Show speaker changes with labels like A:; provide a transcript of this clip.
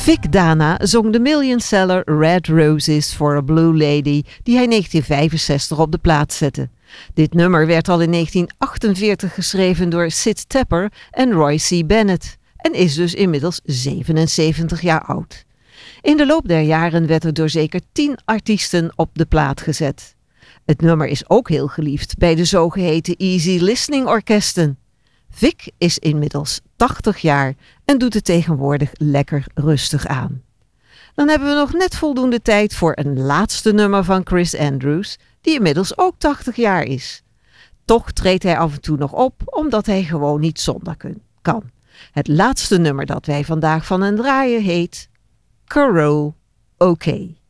A: Vic Dana zong de millionseller Red Roses for a Blue Lady, die hij in 1965 op de plaat zette. Dit nummer werd al in 1948 geschreven door Sid Tepper en Roy C. Bennett en is dus inmiddels 77 jaar oud. In de loop der jaren werd er door zeker 10 artiesten op de plaat gezet. Het nummer is ook heel geliefd bij de zogeheten easy listening orkesten. Vic is inmiddels 80 jaar en doet het tegenwoordig lekker rustig aan. Dan hebben we nog net voldoende tijd voor een laatste nummer van Chris Andrews, die inmiddels ook 80 jaar is. Toch treedt hij af en toe nog op, omdat hij gewoon niet zonder kan. Het laatste nummer dat wij vandaag van hem draaien heet Carole OK.